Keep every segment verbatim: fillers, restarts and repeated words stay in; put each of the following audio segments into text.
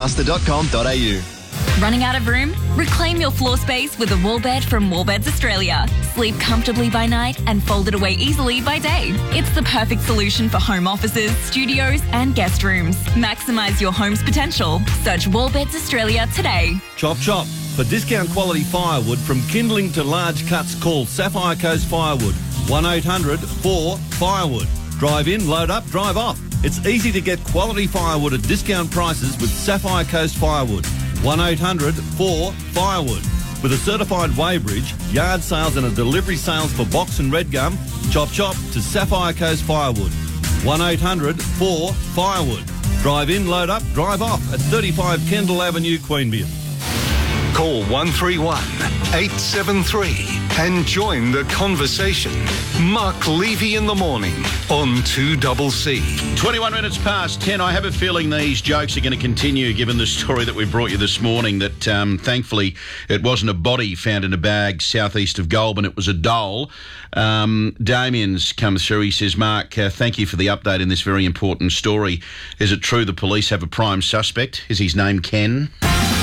faster dot com dot a u. Running out of room? Reclaim your floor space with a wall bed from Wallbeds Australia. Sleep comfortably by night and fold it away easily by day. It's the perfect solution for home offices, studios and guest rooms. Maximise your home's potential. Search Wallbeds Australia today. Chop chop. For discount quality firewood from kindling to large cuts, call Sapphire Coast Firewood. one eight hundred four firewood. Drive in, load up, drive off. It's easy to get quality firewood at discount prices with Sapphire Coast Firewood. one eight hundred four firewood. With a certified weighbridge, yard sales and a delivery sales for box and red gum, chop chop to Sapphire Coast Firewood. one eight hundred four firewood. Drive in, load up, drive off at thirty-five Kendall Avenue, Queanbeyan. Call one three one, eight seven three and join the conversation. Mark Levy in the morning on two C C. twenty-one minutes past ten. I have a feeling these jokes are going to continue given the story that we brought you this morning that um, thankfully it wasn't a body found in a bag southeast of Goulburn. It was a doll. Um, Damien's come through. He says, Mark, uh, thank you for the update in this very important story. Is it true the police have a prime suspect? Is his name Ken?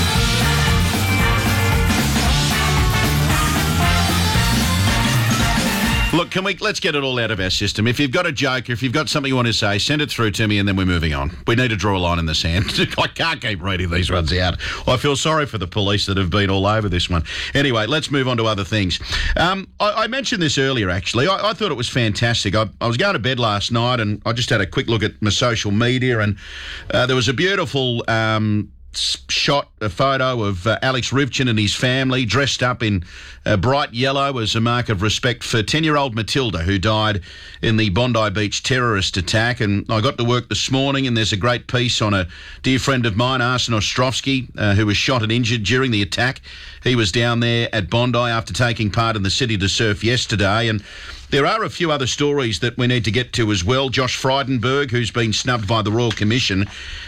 Look, can we, let's get it all out of our system. If you've got a joke, if you've got something you want to say, send it through to me and then we're moving on. We need to draw a line in the sand. I can't keep reading these ones out. I feel sorry for the police that have been all over this one. Anyway, let's move on to other things. Um, I, I mentioned this earlier, actually. I, I thought it was fantastic. I, I was going to bed last night and I just had a quick look at my social media and uh, there was a beautiful... Um, shot a photo of uh, Alex Rivchin and his family dressed up in uh, bright yellow as a mark of respect for ten-year-old Matilda, who died in the Bondi Beach terrorist attack. And I got to work this morning and there's a great piece on a dear friend of mine, Arsen Ostrovsky, uh, who was shot and injured during the attack. He was down there at Bondi after taking part in the City to Surf yesterday. And there are a few other stories that we need to get to as well. Josh Frydenberg, who's been snubbed by the Royal Commission,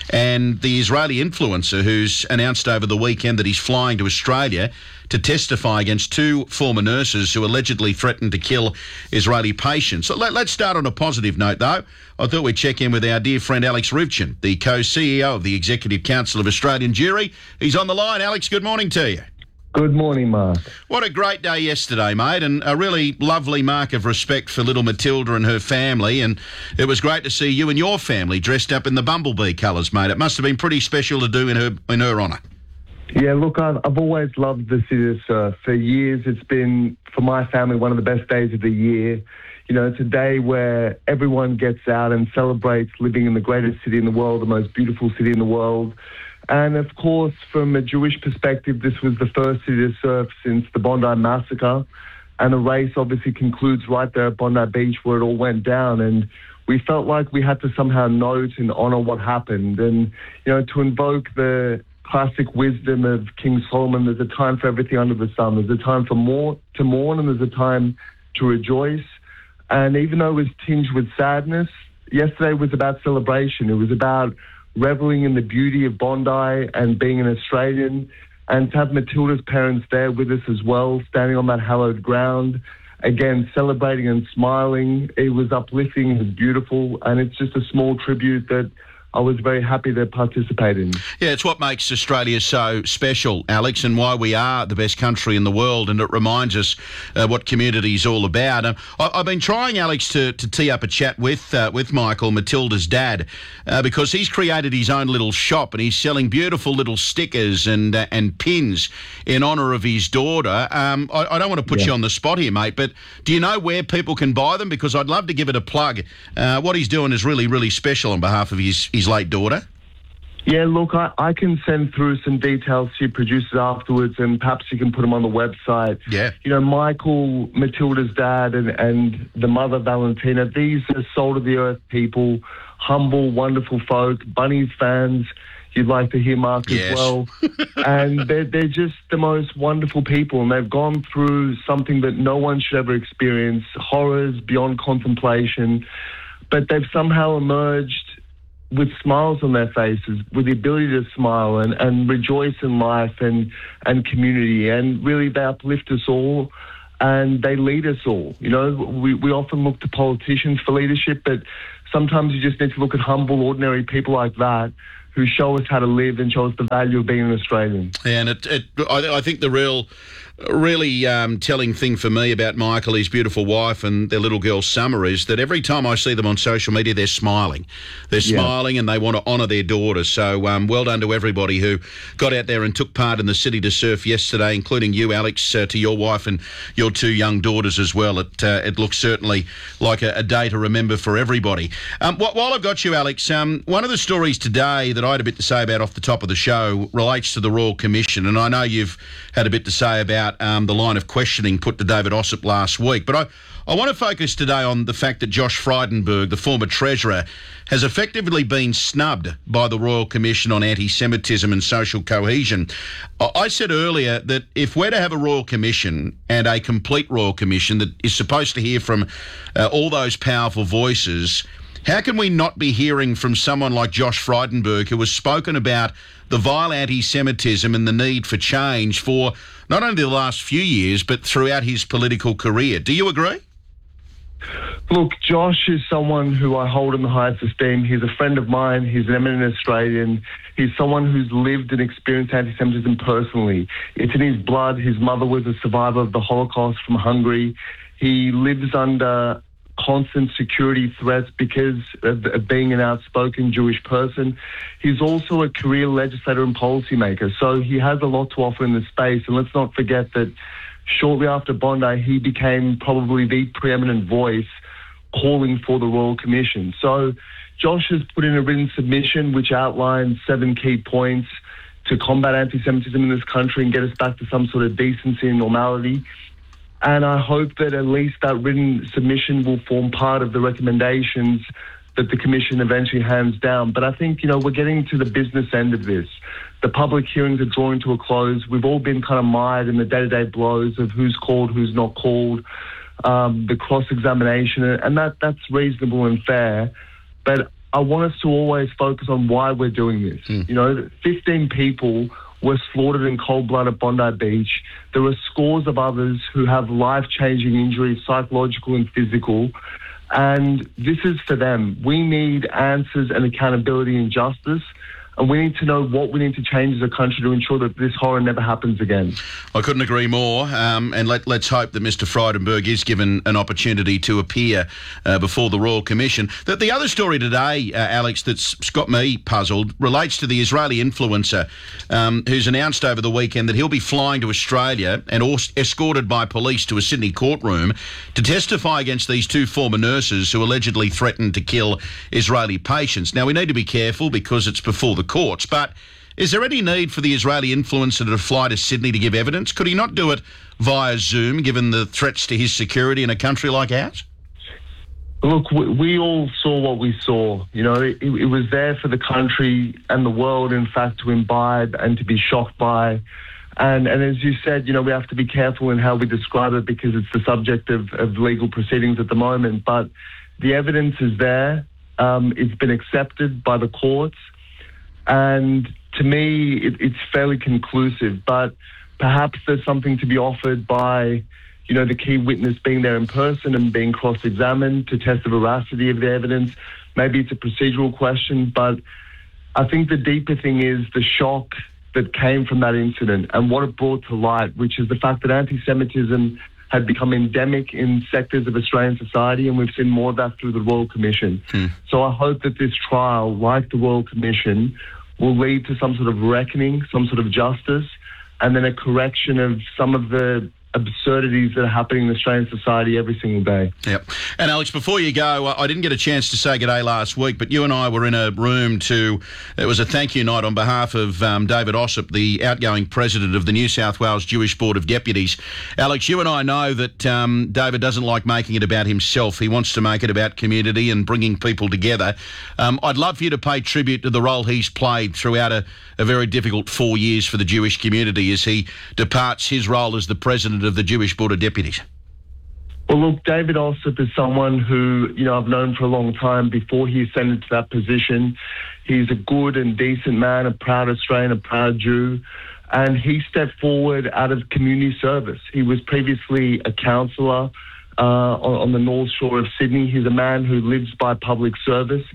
and the Israeli influencer who's announced over the weekend that he's flying to Australia to testify against two former nurses who allegedly threatened to kill Israeli patients. So let, let's start on a positive note, though. I thought we'd check in with our dear friend Alex Rivchin, the co-C E O of the Executive Council of Australian Jewry. He's on the line. Alex, good morning to you. Good morning, Mark. What a great day yesterday, mate, and a really lovely mark of respect for little Matilda and her family. And it was great to see you and your family dressed up in the bumblebee colours, mate. It must have been pretty special to do in her in her honour. Yeah, look, I've, I've always loved the City to Surf. For years, it's been, for my family, one of the best days of the year. You know, it's a day where everyone gets out and celebrates living in the greatest city in the world, the most beautiful city in the world. And, of course, from a Jewish perspective, this was the first City to Surf since the Bondi Massacre. And the race obviously concludes right there at Bondi Beach where it all went down. And we felt like we had to somehow note and honour what happened. And, you know, to invoke the classic wisdom of King Solomon, there's a time for everything under the sun. There's a time for more to mourn and there's a time to rejoice. And even though it was tinged with sadness, yesterday was about celebration. It was about reveling in the beauty of Bondi and being an Australian, and to have Matilda's parents there with us as well, standing on that hallowed ground, again, celebrating and smiling. It was uplifting, it was beautiful, and it's just a small tribute that I was very happy to participate in. Yeah, it's what makes Australia so special, Alex, and why we are the best country in the world, and it reminds us uh, what community is all about. Um, I, I've been trying, Alex, to, to tee up a chat with uh, with Michael, Matilda's dad, uh, because he's created his own little shop and he's selling beautiful little stickers and uh, and pins in honour of his daughter. Um, I, I don't want to put yeah. you on the spot here, mate, but do you know where people can buy them? Because I'd love to give it a plug. Uh, what he's doing is really, really special on behalf of his his late daughter. Yeah, look, I, I can send through some details to your producers afterwards, and perhaps you can put them on the website. Yeah. You know, Michael, Matilda's dad, and, and the mother, Valentina, these are soul-of-the-earth people, humble, wonderful folk, Bunnies fans, you'd like to hear Mark yes. as well. And they're, they're just the most wonderful people, and they've gone through something that no one should ever experience, horrors beyond contemplation, but they've somehow emerged with smiles on their faces, with the ability to smile and, and rejoice in life and, and community. And really, they uplift us all and they lead us all. You know, we, we often look to politicians for leadership, but sometimes you just need to look at humble, ordinary people like that who show us how to live and show us the value of being an Australian. And it, it I, I think the real... really um, telling thing for me about Michael, his beautiful wife and their little girl Summer is that every time I see them on social media, they're smiling. They're Yeah. smiling and they want to honour their daughter. So um, well done to everybody who got out there and took part in the City to Surf yesterday, including you, Alex, uh, to your wife and your two young daughters as well. It uh, it looks certainly like a, a day to remember for everybody. Um, wh- while I've got you, Alex, um, one of the stories today that I had a bit to say about off the top of the show relates to the Royal Commission, and I know you've had a bit to say about Um, the line of questioning put to David Ossip last week. But I, I want to focus today on the fact that Josh Frydenberg, the former Treasurer, has effectively been snubbed by the Royal Commission on Anti-Semitism and Social Cohesion. I, I said earlier that if we're to have a Royal Commission, and a complete Royal Commission that is supposed to hear from uh, all those powerful voices, how can we not be hearing from someone like Josh Frydenberg, who has spoken about the vile anti-Semitism and the need for change for not only the last few years, but throughout his political career? Do you agree? Look, Josh is someone who I hold in the highest esteem. He's a friend of mine. He's an eminent Australian. He's someone who's lived and experienced anti-Semitism personally. It's in his blood. His mother was a survivor of the Holocaust from Hungary. He lives under constant security threats because of, of being an outspoken Jewish person. He's also a career legislator and policymaker, so he has a lot to offer in this space. And let's not forget that shortly after Bondi, he became probably the preeminent voice calling for the Royal Commission. So Josh has put in a written submission which outlines seven key points to combat anti-Semitism in this country and get us back to some sort of decency and normality. And I hope that at least that written submission will form part of the recommendations that the Commission eventually hands down. But I think, you know, we're getting to the business end of this. The public hearings are drawing to a close. We've all been kind of mired in the day-to-day blows of who's called, who's not called, um, the cross-examination, and that that's reasonable and fair. But I want us to always focus on why we're doing this. Mm. You know, fifteen people were slaughtered in cold blood at Bondi Beach. There are scores of others who have life-changing injuries, psychological and physical, and this is for them. We need answers and accountability and justice, and we need to know what we need to change as a country to ensure that this horror never happens again. I couldn't agree more, um, and let, let's hope that Mister Frydenberg is given an opportunity to appear uh, before the Royal Commission. The, the other story today, uh, Alex, that's got me puzzled, relates to the Israeli influencer um, who's announced over the weekend that he'll be flying to Australia and ors- escorted by police to a Sydney courtroom to testify against these two former nurses who allegedly threatened to kill Israeli patients. Now, we need to be careful because it's before the courts, but is there any need for the Israeli influencer to fly to Sydney to give evidence? Could he not do it via Zoom, given the threats to his security in a country like ours? Look, we, we all saw what we saw. You know, it, it was there for the country and the world, in fact, to imbibe and to be shocked by. And, and as you said, you know, we have to be careful in how we describe it because it's the subject of, of legal proceedings at the moment. But the evidence is there. Um, it's been accepted by the courts. And to me, it, it's fairly conclusive, but perhaps there's something to be offered by, you know, the key witness being there in person and being cross-examined to test the veracity of the evidence. Maybe it's a procedural question, but I think the deeper thing is the shock that came from that incident and what it brought to light, which is the fact that anti-Semitism had become endemic in sectors of Australian society, and we've seen more of that through the Royal Commission. Hmm. So I hope that this trial, like the Royal Commission, will lead to some sort of reckoning, some sort of justice, and then a correction of some of the absurdities that are happening in Australian society every single day. Yep. And Alex, before you go, I didn't get a chance to say good day last week, but you and I were in a room to, it was a thank you night on behalf of um, David Ossip, the outgoing president of the New South Wales Jewish Board of Deputies. Alex, you and I know that um, David doesn't like making it about himself. He wants to make it about community and bringing people together. Um, I'd love for you to pay tribute to the role he's played throughout a, a very difficult four years for the Jewish community as he departs his role as the president of the Jewish Board of Deputies. Well, look, David Ossip is someone who, you know, I've known for a long time before he ascended to that position. He's a good and decent man, a proud Australian, a proud Jew, and he stepped forward out of community service. He was previously a councillor uh, on, on the North Shore of Sydney. He's a man who lives by public service.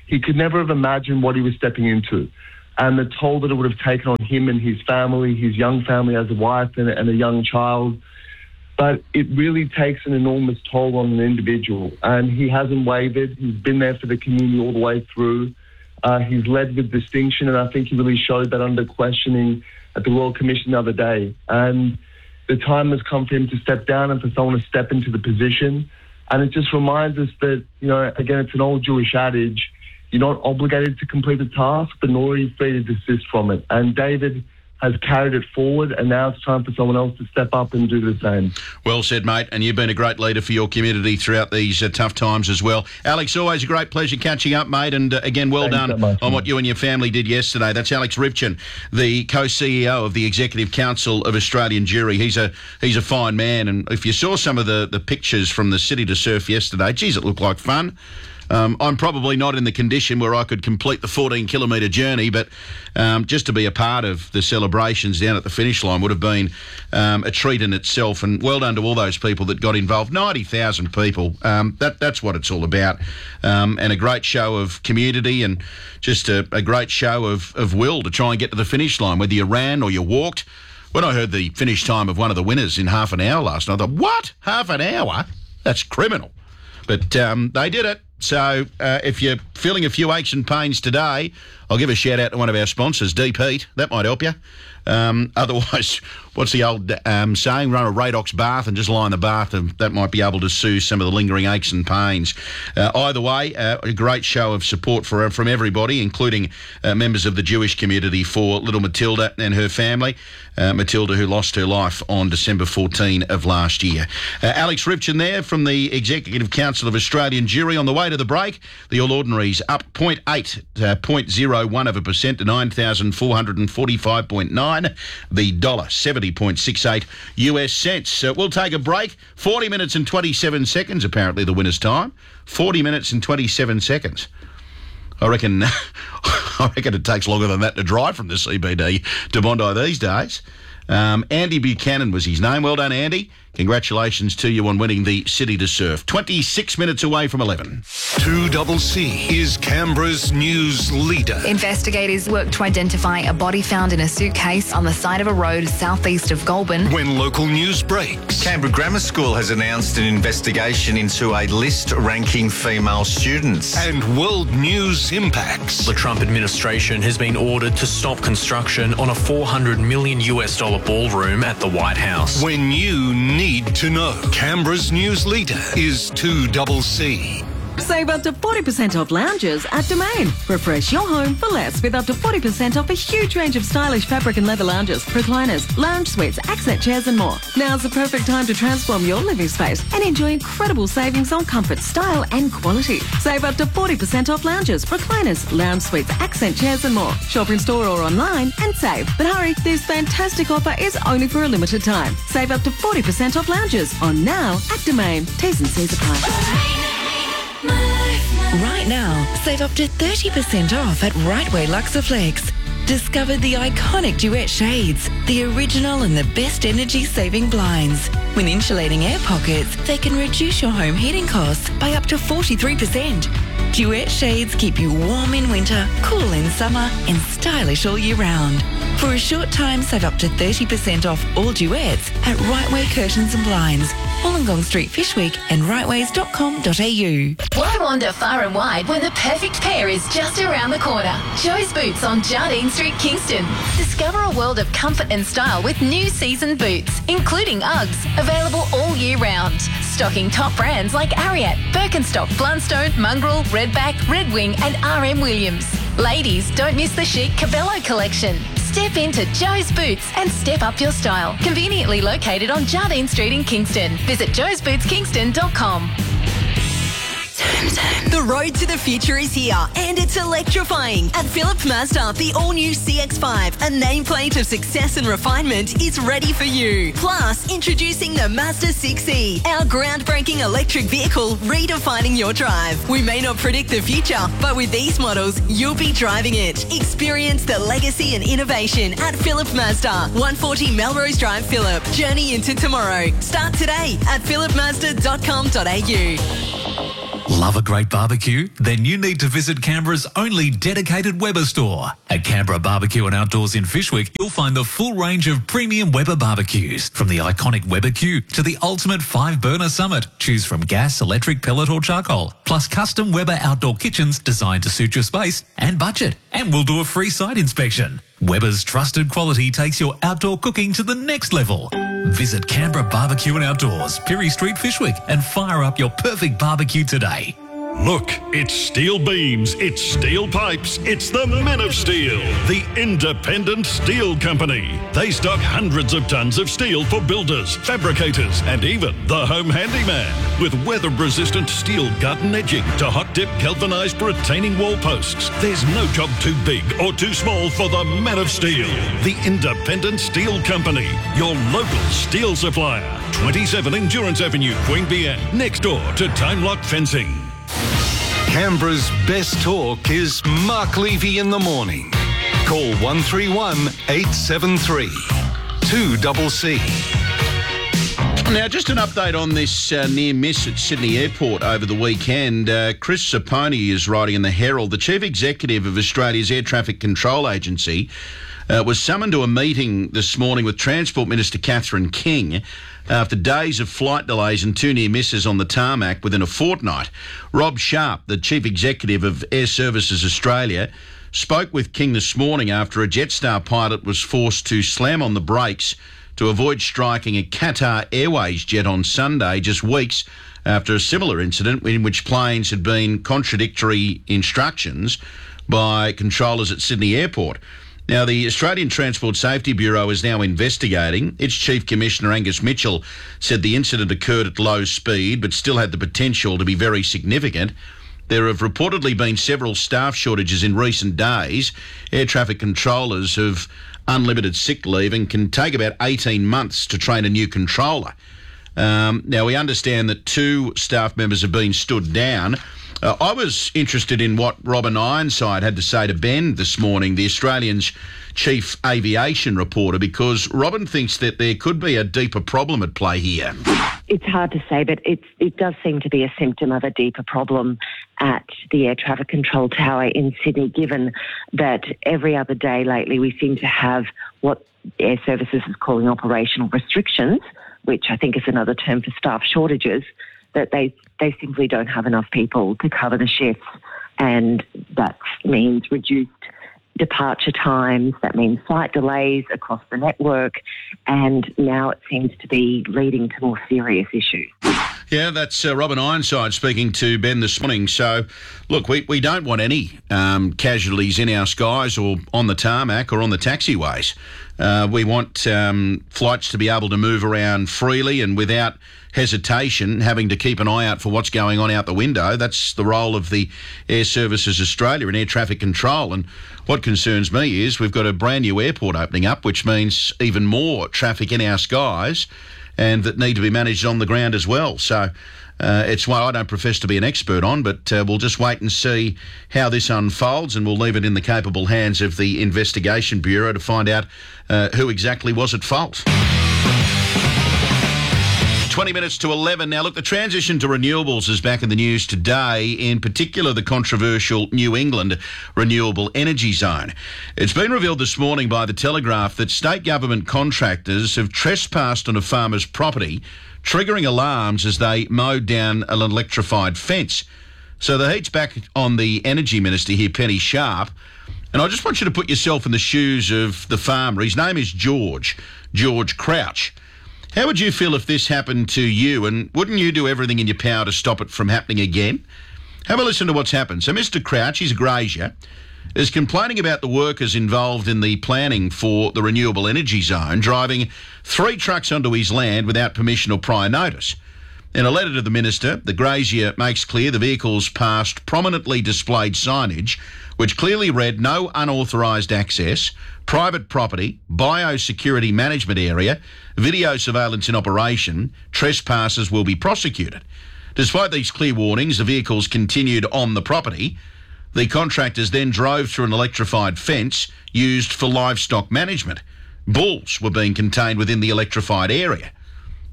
he could never have imagined what he was stepping into. And the toll that it would have taken on him and his family, his young family as a wife and, and a young child. But it really takes an enormous toll on an individual. And he hasn't wavered. He's been there for the community all the way through. Uh, he's led with distinction, and I think he really showed that under questioning at the Royal Commission the other day. And the time has come for him to step down and for someone to step into the position. And it just reminds us that, you know, again, it's an old Jewish adage, you're not obligated to complete the task, but nor are you free to desist from it. And David has carried it forward, and now it's time for someone else to step up and do the same. Well said, mate, and you've been a great leader for your community throughout these uh, tough times as well. Alex, always a great pleasure catching up, mate, and uh, again, well Thanks done so much, on mate. what you and your family did yesterday. That's Alex Rivchin, the co-C E O of the Executive Council of Australian Jewry. He's a he's a fine man, and if you saw some of the, the pictures from the City to Surf yesterday, geez, it looked like fun. Um, I'm probably not in the condition where I could complete the fourteen kilometre journey, but um, just to be a part of the celebrations down at the finish line would have been um, a treat in itself. And well done to all those people that got involved. ninety thousand people. Um, that that's what it's all about. Um, and a great show of community and just a, a great show of, of will to try and get to the finish line, whether you ran or you walked. When I heard the finish time of one of the winners in half an hour last night, I thought, what? Half an hour? That's criminal. But um, they did it. So uh, if you're feeling a few aches and pains today, I'll give a shout out to one of our sponsors, Deep Heat. That might help you. Um, otherwise, what's the old um, saying? Run a Radox bath and just lie in the bath, and that might be able to soothe some of the lingering aches and pains. Uh, either way, uh, a great show of support for from everybody, including uh, members of the Jewish community for little Matilda and her family. Uh, Matilda, who lost her life on December fourteenth of last year. Uh, Alex Rivchin there from the Executive Council of Australian Jewry. On the way to the break, the All Ordinaries up zero point eight, uh, zero point zero one of a percent to nine thousand four hundred forty-five point nine. The dollar seventy point six eight U S cents. Uh, we'll take a break. forty minutes and twenty-seven seconds, apparently the winner's time. forty minutes and twenty-seven seconds. I reckon I reckon it takes longer than that to drive from the C B D to Bondi these days. Um, Andy Buchanan was his name. Well done, Andy. Congratulations to you on winning the City to Surf. twenty-six minutes away from eleven. two C C is Canberra's news leader. Investigators work to identify a body found in a suitcase on the side of a road southeast of Goulburn. When local news breaks, Canberra Grammar School has announced an investigation into a list ranking female students. and world news impacts. The Trump administration has been ordered to stop construction on a four hundred million US dollar ballroom at the White House. When you need to know, Canberra's news leader is two C C. Save up to forty percent off lounges at Domain. Refresh your home for less with up to forty percent off a huge range of stylish fabric and leather lounges, recliners, lounge suites, accent chairs and more. Now's the perfect time to transform your living space and enjoy incredible savings on comfort, style and quality. Save up to forty percent off lounges, recliners, lounge suites, accent chairs and more. Shop in store or online and save. But hurry, this fantastic offer is only for a limited time. Save up to forty percent off lounges on now at Domain. T's and C's apply. Right now, save up to thirty percent off at Rightway Luxaflex. Discover the iconic Duet shades, the original and the best energy-saving blinds. When insulating air pockets, they can reduce your home heating costs by up to forty-three percent. Duet shades keep you warm in winter, cool in summer, and stylish all year round. For a short time, save up to thirty percent off all Duets at Rightway Curtains and Blinds, Wollongong Street, Fishwick, and rightways dot com dot a u. Why wander far and wide when the perfect pair is just around the corner? Joe's Boots on Jardine Street, Kingston. Discover a world of comfort and style with new season boots, including Uggs, available all year round. Stocking top brands like Ariat, Birkenstock, Blundstone, Mongrel, Redback, Red Wing, and R M Williams. Ladies, don't miss the chic Cabello collection. Step into Joe's Boots and step up your style. Conveniently located on Jardine Street in Kingston. Visit joes boots kingston dot com. The road to the future is here, and it's electrifying. At Philip Mazda, the all-new C X five, a nameplate of success and refinement, is ready for you. Plus, introducing the Mazda six E, our groundbreaking electric vehicle redefining your drive. We may not predict the future, but with these models, you'll be driving it. Experience the legacy and innovation at Philip Mazda, one forty Melrose Drive, Phillip. Journey into tomorrow. Start today at philip mazda dot com dot a u. Love a great barbecue? Then you need to visit Canberra's only dedicated Weber store. At Canberra Barbecue and Outdoors in Fyshwick, you'll find the full range of premium Weber barbecues. From the iconic Weber Q to the ultimate five-burner Summit. Choose from gas, electric, pellet or charcoal. Plus custom Weber outdoor kitchens designed to suit your space and budget. And we'll do a free site inspection. Weber's trusted quality takes your outdoor cooking to the next level. Visit Canberra Barbecue and Outdoors, Pirie Street, Fyshwick, and fire up your perfect barbecue today. Look, it's steel beams, it's steel pipes, it's the Men of Steel, the independent steel company. They stock hundreds of tons of steel for builders, fabricators, and even the home handyman. With weather-resistant steel garden edging to hot-dip galvanised retaining wall posts, there's no job too big or too small for the Men of Steel, the independent steel company, your local steel supplier. twenty-seven Endurance Avenue, Queanbeyan, next door to Time Lock Fencing. Canberra's best talk is Mark Levy in the morning. Call one three one, eight seven three, two C C. Now, just an update on this uh, near miss at Sydney Airport over the weekend. Uh, Chris Saponi is writing in the Herald. The Chief Executive of Australia's Air Traffic Control Agency uh, was summoned to a meeting this morning with Transport Minister Catherine King after days of flight delays and two near misses on the tarmac within a fortnight. Rob Sharp, the Chief Executive of Air Services Australia, spoke with King this morning after a Jetstar pilot was forced to slam on the brakes to avoid striking a Qatar Airways jet on Sunday, just weeks after a similar incident in which planes had been contradictory instructions by controllers at Sydney Airport. Now, the Australian Transport Safety Bureau is now investigating. Its Chief Commissioner, Angus Mitchell, said the incident occurred at low speed but still had the potential to be very significant. There have reportedly been several staff shortages in recent days. Air traffic controllers have unlimited sick leave and can take about eighteen months to train a new controller. Um, now, we understand that two staff members have been stood down. Uh, I was interested in what Robin Ironside had to say to Ben this morning, the Australian's chief aviation reporter, because Robin thinks that there could be a deeper problem at play here. It's hard to say, but it's, it does seem to be a symptom of a deeper problem at the air traffic control tower in Sydney, given that every other day lately we seem to have what Air Services is calling operational restrictions, which I think is another term for staff shortages, that they they simply don't have enough people to cover the shifts, and that means reduced departure times, that means flight delays across the network, and now it seems to be leading to more serious issues. Yeah, that's uh, Robin Ironside speaking to Ben this morning. So, look, we, we don't want any um, casualties in our skies or on the tarmac or on the taxiways. Uh, we want um, flights to be able to move around freely and without hesitation, having to keep an eye out for what's going on out the window. That's the role of the Air Services Australia and Air Traffic Control. And what concerns me is we've got a brand new airport opening up, which means even more traffic in our skies, and that need to be managed on the ground as well. So uh, it's what I don't profess to be an expert on, but uh, we'll just wait and see how this unfolds, and we'll leave it in the capable hands of the Investigation Bureau to find out uh, who exactly was at fault. twenty minutes to eleven. Now, look, the transition to renewables is back in the news today, in particular the controversial New England Renewable Energy Zone. It's been revealed this morning by The Telegraph that state government contractors have trespassed on a farmer's property, triggering alarms as they mowed down an electrified fence. So the heat's back on the Energy Minister here, Penny Sharp. And I just want you to put yourself in the shoes of the farmer. His name is George, George Crouch. How would you feel if this happened to you, and wouldn't you do everything in your power to stop it from happening again? Have a listen to what's happened. So Mister Crouch, he's a grazier, is complaining about the workers involved in the planning for the renewable energy zone, driving three trucks onto his land without permission or prior notice. In a letter to the Minister, the grazier makes clear the vehicles passed prominently displayed signage which clearly read no unauthorised access, private property, biosecurity management area, video surveillance in operation, trespassers will be prosecuted. Despite these clear warnings, the vehicles continued on the property. The contractors then drove through an electrified fence used for livestock management. Bulls were being contained within the electrified area.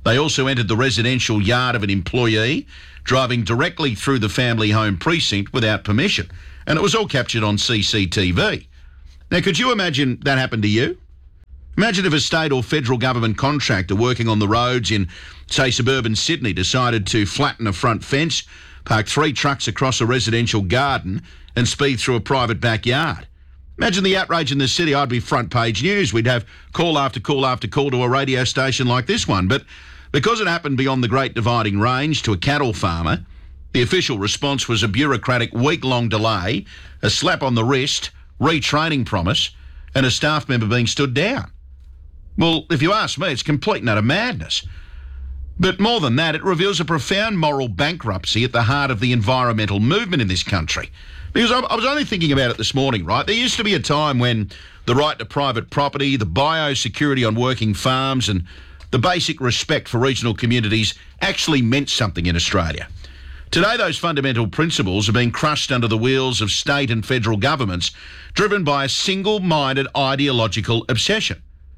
They also entered the residential yard of an employee, driving directly through the family home precinct without permission. And it was all captured on C C T V. Now, could you imagine that happened to you? Imagine if a state or federal government contractor working on the roads in, say, suburban Sydney decided to flatten a front fence, park three trucks across a residential garden and speed through a private backyard. Imagine the outrage in the city. I'd be front page news. We'd have call after call after call to a radio station like this one. But because it happened beyond the Great Dividing Range to a cattle farmer, the official response was a bureaucratic week-long delay, a slap on the wrist, retraining promise, and a staff member being stood down. Well, if you ask me, it's complete and utter madness. But more than that, it reveals a profound moral bankruptcy at the heart of the environmental movement in this country. Because I, I was only thinking about it this morning, right? There used to be a time when the right to private property, the biosecurity on working farms, and the basic respect for regional communities actually meant something in Australia. Today, those fundamental principles are being crushed under the wheels of state and federal governments, driven by a single-minded ideological obsession.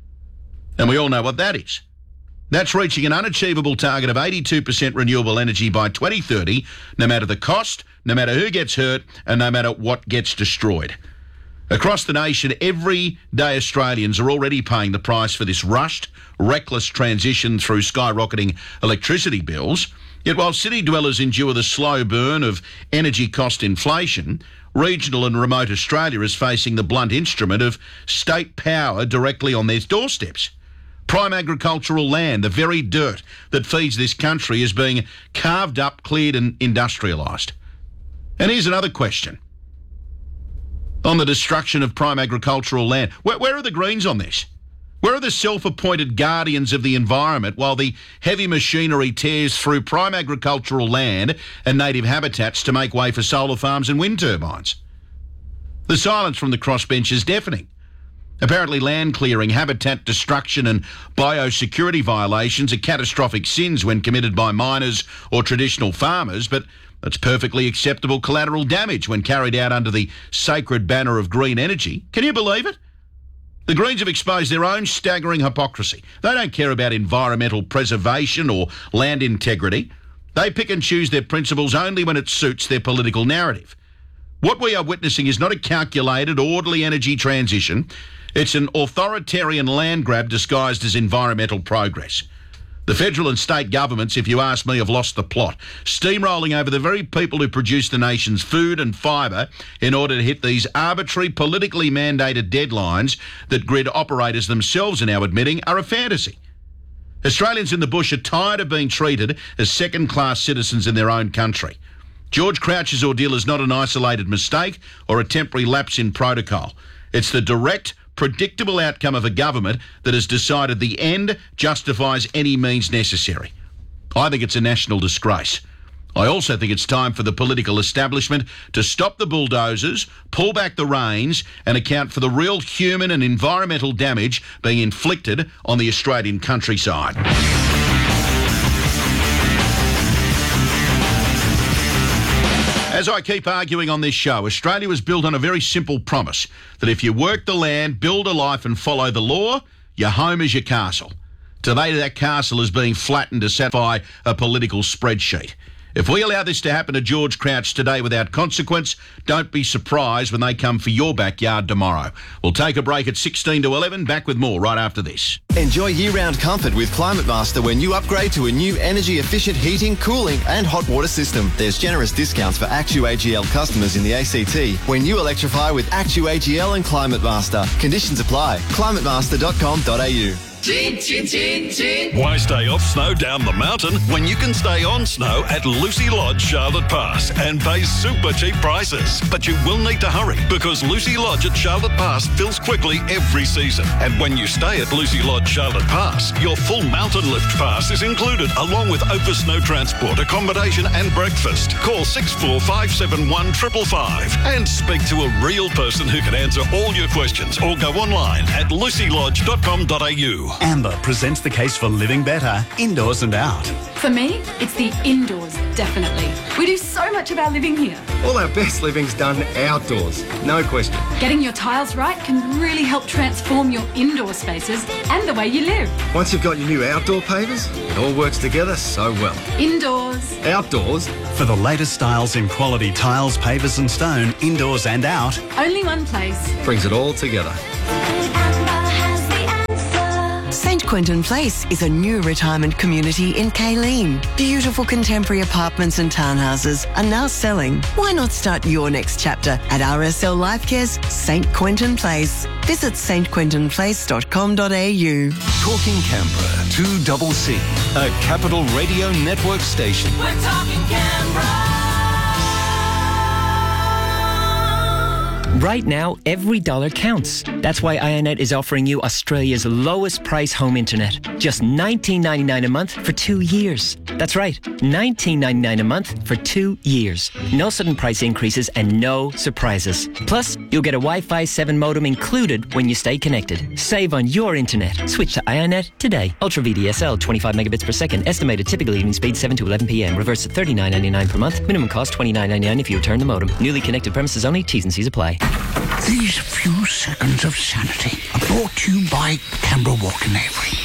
And we all know what that is. That's reaching an unachievable target of eighty-two percent renewable energy by twenty thirty, no matter the cost, no matter who gets hurt, and no matter what gets destroyed. Across the nation, everyday Australians are already paying the price for this rushed, reckless transition through skyrocketing electricity bills. Yet while city dwellers endure the slow burn of energy cost inflation, regional and remote Australia is facing the blunt instrument of state power directly on their doorsteps. Prime agricultural land, the very dirt that feeds this country, is being carved up, cleared and industrialised. And here's another question. On the destruction of prime agricultural land, where, where are the Greens on this? Where are the self-appointed guardians of the environment while the heavy machinery tears through prime agricultural land and native habitats to make way for solar farms and wind turbines? The silence from the crossbench is deafening. Apparently land clearing, habitat destruction and biosecurity violations are catastrophic sins when committed by miners or traditional farmers, but that's perfectly acceptable collateral damage when carried out under the sacred banner of green energy. Can you believe it? The Greens have exposed their own staggering hypocrisy. They don't care about environmental preservation or land integrity. They pick and choose their principles only when it suits their political narrative. What we are witnessing is not a calculated, orderly energy transition. It's an authoritarian land grab disguised as environmental progress. The federal and state governments, if you ask me, have lost the plot, steamrolling over the very people who produce the nation's food and fibre in order to hit these arbitrary, politically mandated deadlines that grid operators themselves are now admitting are a fantasy. Australians in the bush are tired of being treated as second-class citizens in their own country. George Crouch's ordeal is not an isolated mistake or a temporary lapse in protocol. It's the direct, predictable outcome of a government that has decided the end justifies any means necessary. I think it's a national disgrace. I also think it's time for the political establishment to stop the bulldozers, pull back the reins and account for the real human and environmental damage being inflicted on the Australian countryside. As I keep arguing on this show, Australia was built on a very simple promise that if you work the land, build a life and follow the law, your home is your castle. Today that castle is being flattened to satisfy a political spreadsheet. If we allow this to happen to George Crouch today without consequence, don't be surprised when they come for your backyard tomorrow. We'll take a break at sixteen to eleven, back with more right after this. Enjoy year-round comfort with Climate Master when you upgrade to a new energy-efficient heating, cooling and hot water system. There's generous discounts for Actu A G L customers in the A C T when you electrify with Actu A G L and Climate Master. Conditions apply. climate master dot com dot a u. Chin, chin, chin, chin. Why stay off snow down the mountain when you can stay on snow at Lucy Lodge, Charlotte Pass and pay super cheap prices? But you will need to hurry because Lucy Lodge at Charlotte Pass fills quickly every season. And when you stay at Lucy Lodge, Charlotte Pass, your full mountain lift pass is included along with over snow transport, accommodation and breakfast. Call six four five seven one five five five and speak to a real person who can answer all your questions or go online at lucy lodge dot com dot a u. Amber presents the case for living better, indoors and out. For me, it's the indoors. definitely. We do so much of our living here. All our best living's done outdoors, no question. Getting your tiles right can really help transform your indoor spaces and the way you live. Once you've got your new outdoor pavers, it all works together so well. Indoors. Outdoors. For the latest styles in quality tiles, pavers and stone, indoors and out. Only one place. Brings it all together. Saint Quentin Place is a new retirement community in Kayleen. Beautiful contemporary apartments and townhouses are now selling. Why not start your next chapter at R S L Lifecare's Saint Quentin Place? Visit s t quentin place dot com dot a u. Talking Canberra, two double C, a Capital Radio Network station. We're talking Canberra. Right now, every dollar counts. That's why Ionet is offering you Australia's lowest price home internet. Just nineteen ninety-nine a month for two years. That's right, nineteen ninety-nine a month for two years. No sudden price increases and no surprises. Plus, you'll get a Wi-Fi seven modem included when you stay connected. Save on your internet. Switch to Ionet today. Ultra V D S L, twenty-five megabits per second. Estimated typical evening speed seven to eleven p m. Reverse at thirty-nine ninety-nine per month. Minimum cost twenty-nine ninety-nine if you return the modem. Newly connected premises only. T's and C's apply. These few seconds of sanity are brought to you by Canberra Walk in Avery.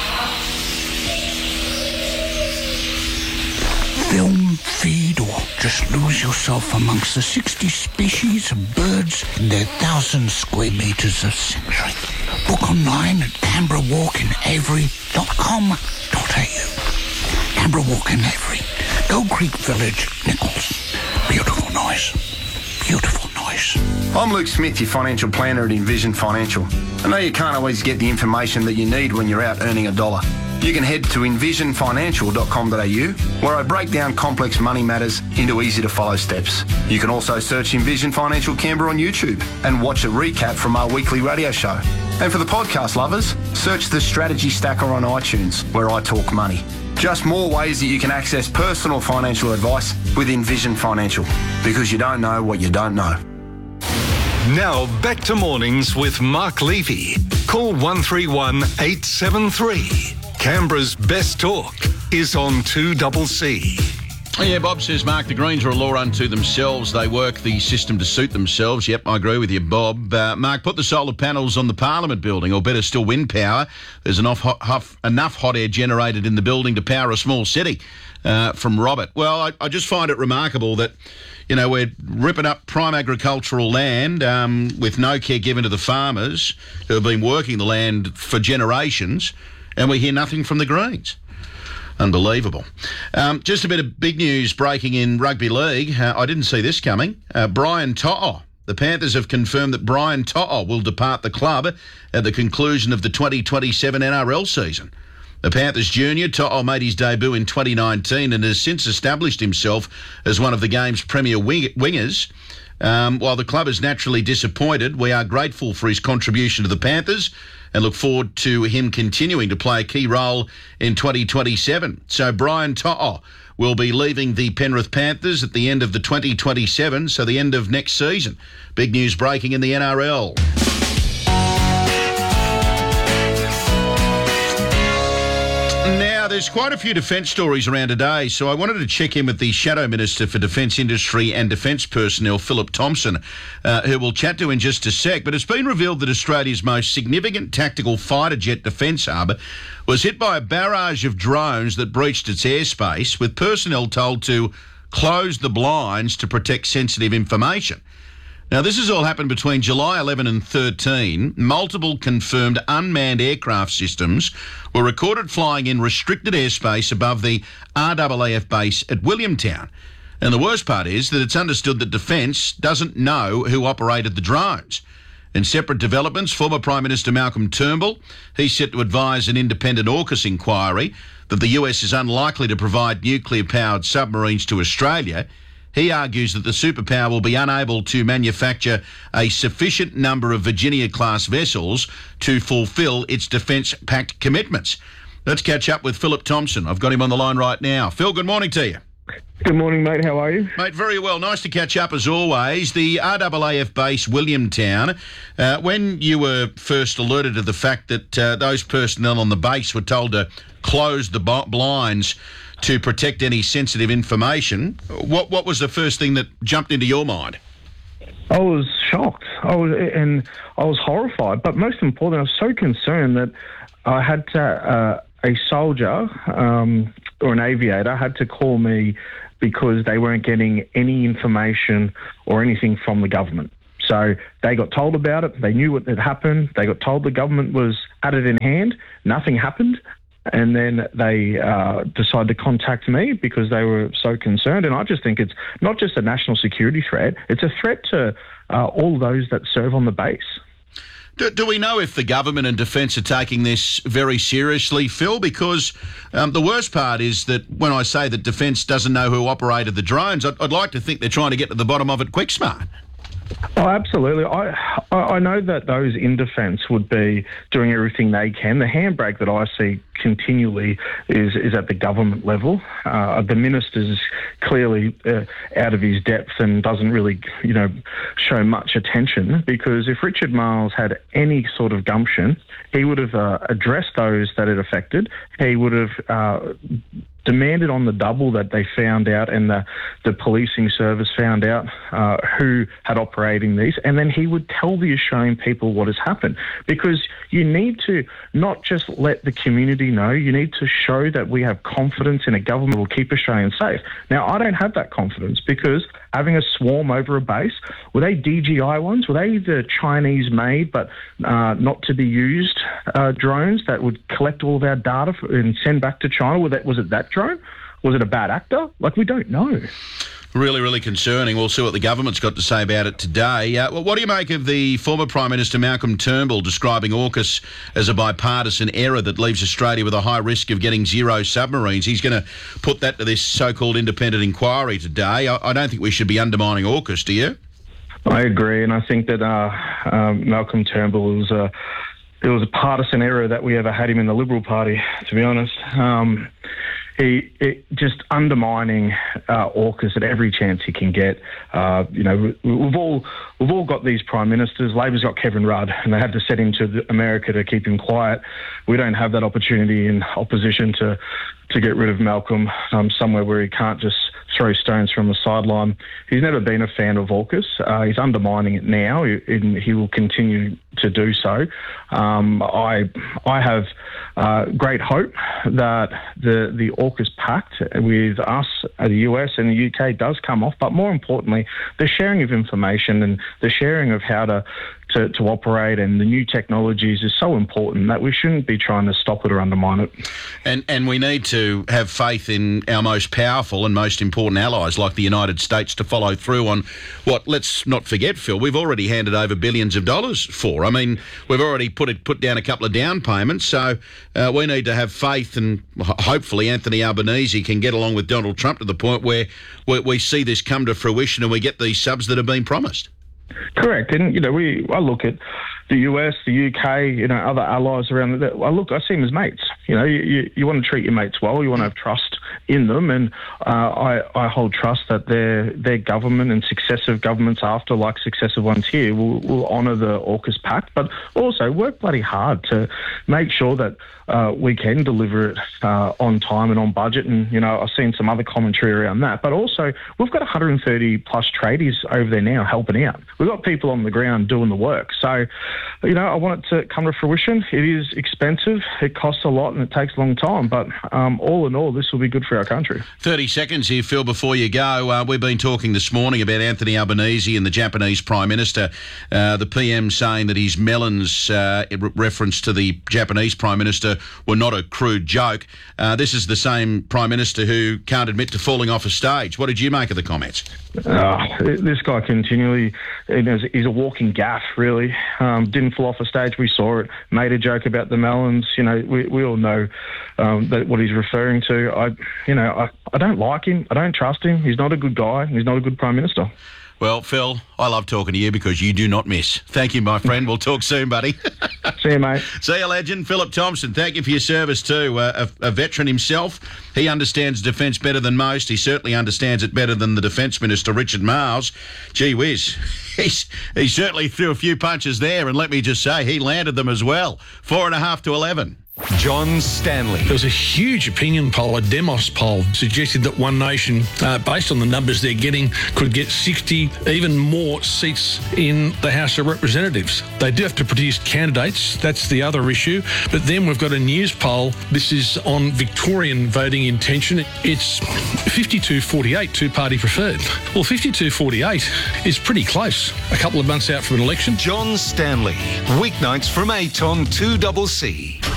Film, feed, or just lose yourself amongst the sixty species of birds in their thousand square metres of sanctuary. Book online at canberra walk in avery dot com dot a u. Canberra Walk in Avery, Gold Creek Village, Nichols. Beautiful noise. Beautiful noise. I'm Luke Smith, your financial planner at Envision Financial. I know you can't always get the information that you need when you're out earning a dollar. You can head to envision financial dot com dot a u, where I break down complex money matters into easy-to-follow steps. You can also search Envision Financial Canberra on YouTube and watch a recap from our weekly radio show. And for the podcast lovers, search the Strategy Stacker on iTunes, where I talk money. Just more ways that you can access personal financial advice with Envision Financial, because you don't know what you don't know. Now back to mornings with Mark Levy. Call one three one eight seven three. Canberra's best talk is on two double C. Oh, yeah, Bob says, Mark, the Greens are a law unto themselves. They work the system to suit themselves. Yep, I agree with you, Bob. Uh, Mark, put the solar panels on the Parliament building, or better still, wind power. There's enough hot, huff, enough hot air generated in the building to power a small city. Uh, from Robert. Well, I, I just find it remarkable that, you know, we're ripping up prime agricultural land um, with no care given to the farmers who have been working the land for generations, and we hear nothing from the Greens. Unbelievable. Um, just a bit of big news breaking in rugby league. Uh, I didn't see this coming. Uh, Brian To'o. The Panthers have confirmed that Brian To'o will depart the club at the conclusion of the twenty twenty-seven N R L season. The Panthers junior, To'o, made his debut in twenty nineteen and has since established himself as one of the game's premier wing- wingers. Um, while the club is naturally disappointed, we are grateful for his contribution to the Panthers and look forward to him continuing to play a key role in twenty twenty-seven. So Brian To'o will be leaving the Penrith Panthers at the end of the twenty twenty-seven, so the end of next season. Big news breaking in the N R L. Now, there's quite a few defence stories around today, so I wanted to check in with the Shadow Minister for Defence Industry and Defence Personnel, Philip Thompson, uh, who we'll chat to in just a sec. But it's been revealed that Australia's most significant tactical fighter jet defence hub was hit by a barrage of drones that breached its airspace, with personnel told to close the blinds to protect sensitive information. Now, this has all happened between July eleventh and thirteen. Multiple confirmed unmanned aircraft systems were recorded flying in restricted airspace above the R A A F base at Williamtown. And the worst part is that it's understood that Defence doesn't know who operated the drones. In separate developments, former Prime Minister Malcolm Turnbull, he's set to advise an independent AUKUS inquiry that the U S is unlikely to provide nuclear-powered submarines to Australia. He argues that the superpower will be unable to manufacture a sufficient number of Virginia-class vessels to fulfil its Defence Pact commitments. Let's catch up with Philip Thompson. I've got him on the line right now. Phil, good morning to you. Good morning, mate. How are you? Mate, very well. Nice to catch up as always. The R A A F base, Williamtown, uh, when you were first alerted to the fact that uh, those personnel on the base were told to close the blinds to protect any sensitive information. What what was the first thing that jumped into your mind? I was shocked. I was, and I was horrified. But most importantly, I was so concerned that I had to, uh, a soldier um, or an aviator had to call me because they weren't getting any information or anything from the government. So they got told about it. They knew what had happened. They got told the government was had it in hand. Nothing happened. And then they uh, decided to contact me because they were so concerned. And I just think it's not just a national security threat, it's a threat to uh, all those that serve on the base. Do, do we know if the government and Defence are taking this very seriously, Phil? Because um, the worst part is that when I say that Defence doesn't know who operated the drones, I'd, I'd like to think they're trying to get to the bottom of it quick smart. Oh, absolutely. I I know that those in Defence would be doing everything they can. The handbrake that I see continually is is at the government level. Uh, the minister's clearly uh, out of his depth and doesn't really, you know, show much attention, because if Richard Marles had any sort of gumption, he would have uh, addressed those that it affected. He would have uh, demanded on the double that they found out, and the, the policing service found out uh, who had operating these, and then he would tell the Australian people what has happened. Because you need to not just let the community know, you need to show that we have confidence in a government that will keep Australians safe. Now, I don't have that confidence, because having a swarm over a base, were they D J I ones? Were they the Chinese-made but uh, not to be used uh, drones that would collect all of our data and send back to China? Was, that, was it that drone? Was it a bad actor? Like, we don't know. Really, really concerning. We'll see what the government's got to say about it today. Uh, well, what do you make of the former Prime Minister Malcolm Turnbull describing AUKUS as a bipartisan error that leaves Australia with a high risk of getting zero submarines? He's going to put that to this so-called independent inquiry today. I, I don't think we should be undermining AUKUS, do you? I agree, and I think that uh, um, Malcolm Turnbull was a, it was a partisan error that we ever had him in the Liberal Party, to be honest. Um, He it, just undermining uh, AUKUS at every chance he can get. Uh, you know, we, we've all we've all got these prime ministers. Labor's got Kevin Rudd, and they had to send him to the, America to keep him quiet. We don't have that opportunity in opposition to to get rid of Malcolm um, somewhere where he can't just throw stones from the sideline. He's never been a fan of AUKUS. Uh, he's undermining it now, and he will continue to do so. Um, I I have uh, great hope that the the AUKUS pact with us, the U S and the U K, does come off. But more importantly, the sharing of information and the sharing of how to to, to operate and the new technologies is so important that we shouldn't be trying to stop it or undermine it. And and we need to have faith in our most powerful and most important allies like the United States to follow through on what, let's not forget, Phil, we've already handed over billions of dollars for. I mean, we've already put it, put down a couple of down payments, so uh, we need to have faith, and hopefully Anthony Albanese can get along with Donald Trump to the point where we, we see this come to fruition and we get these subs that have been promised. Correct, and you know, we I look at the U S, the U K, you know, other allies around. The, I look, I see them as mates. You know, you, you, you want to treat your mates well. You want to have trust in them, and uh, I I hold trust that their their government and successive governments after, like successive ones here, will will honour the AUKUS pact, but also work bloody hard to make sure that uh, we can deliver it uh, on time and on budget. And you know, I've seen some other commentary around that, but also we've got one hundred thirty plus tradies over there now helping out. We've got people on the ground doing the work. So, you know, I want it to come to fruition. It is expensive, it costs a lot, and it takes a long time. But um, all in all, this will be good for our country. thirty seconds here, Phil, before you go. Uh, we've been talking this morning about Anthony Albanese and the Japanese Prime Minister. Uh, the P M saying that his melons, uh, in reference to the Japanese Prime Minister, were not a crude joke. Uh, this is the same Prime Minister who can't admit to falling off a stage. What did you make of the comments? Uh, this guy continually, you know, he's a walking gaff, really. Um, didn't fall off a stage. We saw it. Made a joke about the melons. You know, we, we all know um, that what he's referring to. I, you know, I, I don't like him. I don't trust him. He's not a good guy. He's not a good Prime Minister. Well, Phil, I love talking to you because you do not miss. Thank you, my friend. We'll talk soon, buddy. See you, mate. See you, legend. Philip Thompson, thank you for your service too. Uh, a, a veteran himself. He understands defence better than most. He certainly understands it better than the Defence Minister, Richard Marles. Gee whiz. He's, he certainly threw a few punches there, and let me just say, he landed them as well. Four and a half to eleven. John Stanley. There was a huge opinion poll, a Demos poll, suggested that One Nation, uh, based on the numbers they're getting, could get sixty, even more seats in the House of Representatives. They do have to produce candidates. That's the other issue. But then we've got a news poll. This is on Victorian voting intention. It's fifty-two forty-eight, two-party preferred. Well, fifty-two forty-eight is pretty close. A couple of months out from an election. John Stanley. Weeknights from eight on two C C.